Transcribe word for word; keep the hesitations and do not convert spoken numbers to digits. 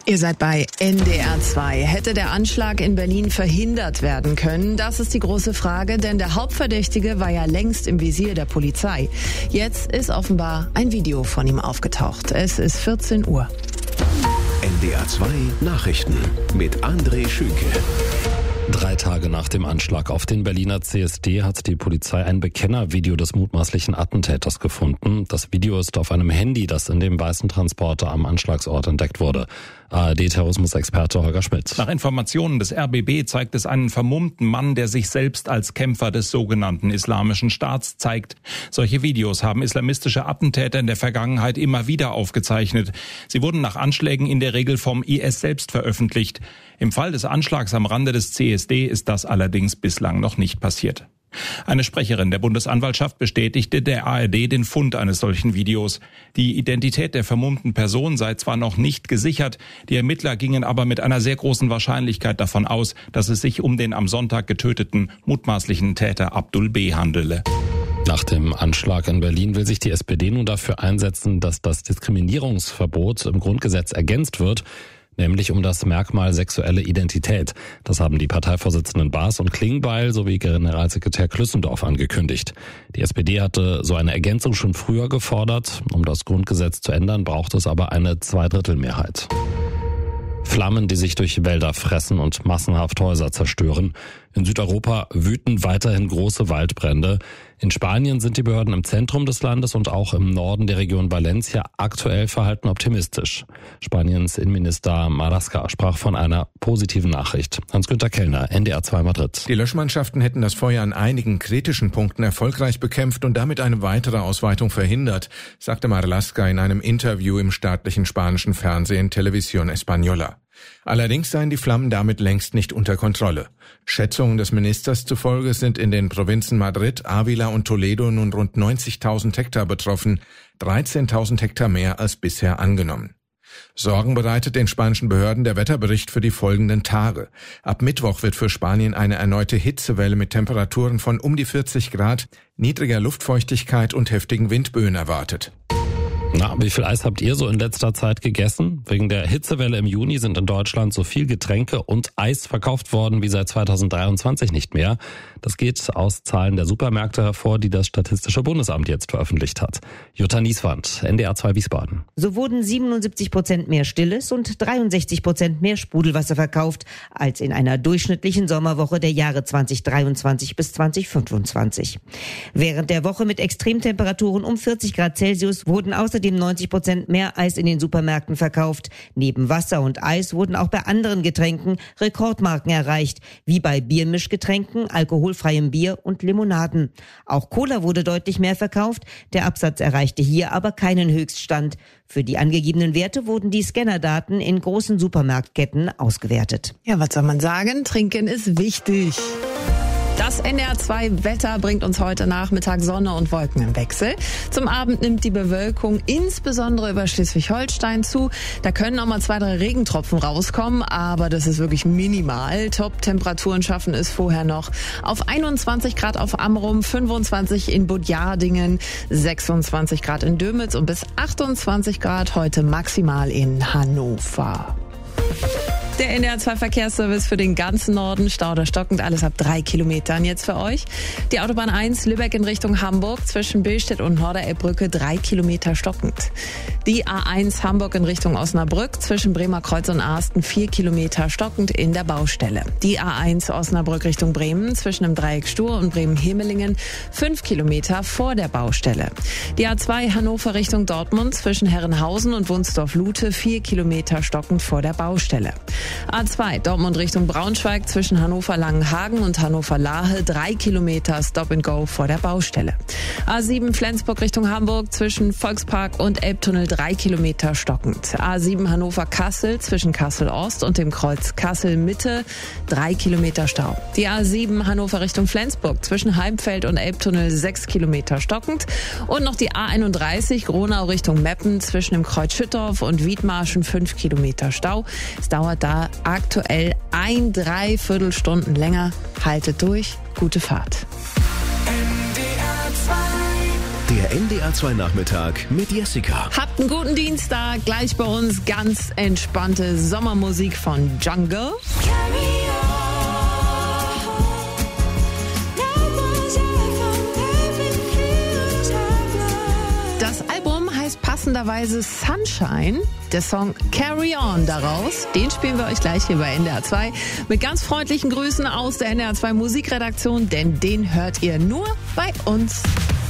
Ihr seid bei N D R zwei. Hätte der Anschlag in Berlin verhindert werden können? Das ist die große Frage, denn der Hauptverdächtige war ja längst im Visier der Polizei. Jetzt ist offenbar ein Video von ihm aufgetaucht. Es ist vierzehn Uhr. N D R zwei Nachrichten mit André Schünke. Drei Tage nach dem Anschlag auf den Berliner C S D hat die Polizei ein Bekennervideo des mutmaßlichen Attentäters gefunden. Das Video ist auf einem Handy, das in dem weißen Transporter am Anschlagsort entdeckt wurde. A R D-Terrorismusexperte Holger Schmidt. Nach Informationen des R B B zeigt es einen vermummten Mann, der sich selbst als Kämpfer des sogenannten Islamischen Staats zeigt. Solche Videos haben islamistische Attentäter in der Vergangenheit immer wieder aufgezeichnet. Sie wurden nach Anschlägen in der Regel vom I S selbst veröffentlicht. Im Fall des Anschlags am Rande des C S D ist das allerdings bislang noch nicht passiert. Eine Sprecherin der Bundesanwaltschaft bestätigte der A R D den Fund eines solchen Videos. Die Identität der vermummten Person sei zwar noch nicht gesichert, die Ermittler gingen aber mit einer sehr großen Wahrscheinlichkeit davon aus, dass es sich um den am Sonntag getöteten mutmaßlichen Täter Abdul B. handele. Nach dem Anschlag in Berlin will sich die S P D nun dafür einsetzen, dass das Diskriminierungsverbot im Grundgesetz ergänzt wird, nämlich um das Merkmal sexuelle Identität. Das haben die Parteivorsitzenden Baas und Klingbeil sowie Generalsekretär Klüssendorf angekündigt. Die S P D hatte so eine Ergänzung schon früher gefordert. Um das Grundgesetz zu ändern, braucht es aber eine Zweidrittelmehrheit. Flammen, die sich durch Wälder fressen und massenhaft Häuser zerstören. In Südeuropa wüten weiterhin große Waldbrände. In Spanien sind die Behörden im Zentrum des Landes und auch im Norden der Region Valencia aktuell verhalten optimistisch. Spaniens Innenminister Marlaska sprach von einer positiven Nachricht. Hans-Günter Kellner, N D R zwei Madrid. Die Löschmannschaften hätten das Feuer an einigen kritischen Punkten erfolgreich bekämpft und damit eine weitere Ausweitung verhindert, sagte Marlaska in einem Interview im staatlichen spanischen Fernsehen Televisión Española. Allerdings seien die Flammen damit längst nicht unter Kontrolle. Schätzungen des Ministers zufolge sind in den Provinzen Madrid, Ávila und Toledo nun rund neunzigtausend Hektar betroffen, dreizehntausend Hektar mehr als bisher angenommen. Sorgen bereitet den spanischen Behörden der Wetterbericht für die folgenden Tage. Ab Mittwoch wird für Spanien eine erneute Hitzewelle mit Temperaturen von um die vierzig Grad, niedriger Luftfeuchtigkeit und heftigen Windböen erwartet. Na, wie viel Eis habt ihr so in letzter Zeit gegessen? Wegen der Hitzewelle im Juni sind in Deutschland so viel Getränke und Eis verkauft worden wie seit zweitausenddreiundzwanzig nicht mehr. Das geht aus Zahlen der Supermärkte hervor, die das Statistische Bundesamt jetzt veröffentlicht hat. Jutta Nieswand, N D R zwei Wiesbaden. So wurden siebenundsiebzig Prozent mehr Stilles und dreiundsechzig Prozent mehr Sprudelwasser verkauft als in einer durchschnittlichen Sommerwoche der Jahre zweitausenddreiundzwanzig bis zweitausendfünfundzwanzig. Während der Woche mit Extremtemperaturen um vierzig Grad Celsius wurden außerdem neunzig Prozent mehr Eis in den Supermärkten verkauft. Neben Wasser und Eis wurden auch bei anderen Getränken Rekordmarken erreicht, wie bei Biermischgetränken, alkoholfreiem Bier und Limonaden. Auch Cola wurde deutlich mehr verkauft. Der Absatz erreichte hier aber keinen Höchststand. Für die angegebenen Werte wurden die Scannerdaten in großen Supermarktketten ausgewertet. Ja, was soll man sagen? Trinken ist wichtig. Das N D R zwei Wetter bringt uns heute Nachmittag Sonne und Wolken im Wechsel. Zum Abend nimmt die Bewölkung insbesondere über Schleswig-Holstein zu. Da können auch mal zwei, drei Regentropfen rauskommen, aber das ist wirklich minimal. Top-Temperaturen schaffen es vorher noch auf einundzwanzig Grad auf Amrum, fünfundzwanzig in Budjadingen, sechsundzwanzig Grad in Dömitz und bis achtundzwanzig Grad heute maximal in Hannover. Der N D R zwei Verkehrsservice für den ganzen Norden, Stau oder stockend, alles ab drei Kilometern jetzt für euch. Die Autobahn eins Lübeck in Richtung Hamburg zwischen Billstedt und Norderelbbrücke drei Kilometer stockend. Die A eins Hamburg in Richtung Osnabrück zwischen Bremer Kreuz und Arsten vier Kilometer stockend in der Baustelle. Die A eins Osnabrück Richtung Bremen zwischen dem Dreieck Stur und Bremen-Hemelingen fünf Kilometer vor der Baustelle. Die A zwei Hannover Richtung Dortmund zwischen Herrenhausen und Wunsdorf-Lute vier Kilometer stockend vor der Baustelle. A zwei Dortmund Richtung Braunschweig zwischen Hannover-Langenhagen und Hannover-Lahe drei Kilometer Stop and Go vor der Baustelle. A sieben Flensburg Richtung Hamburg zwischen Volkspark und Elbtunnel drei Kilometer stockend. A sieben Hannover-Kassel zwischen Kassel-Ost und dem Kreuz Kassel-Mitte drei Kilometer Stau. Die A sieben Hannover Richtung Flensburg zwischen Heimfeld und Elbtunnel sechs Kilometer stockend. Und noch die A einunddreißig Gronau Richtung Meppen zwischen dem Kreuz Schüttorf und Wiedmarschen fünf Kilometer Stau. Es dauert da aktuell ein Dreiviertelstunden länger. Haltet durch, gute Fahrt. N D R zwei Der N D R zwei Nachmittag mit Jessica. Habt einen guten Dienstag. Gleich bei uns ganz entspannte Sommermusik von Jungle. Das Album heißt passenderweise Sunshine. Der Song Carry On daraus, den spielen wir euch gleich hier bei N D R zwei. Mit ganz freundlichen Grüßen aus der N D R zwei Musikredaktion, denn den hört ihr nur bei uns.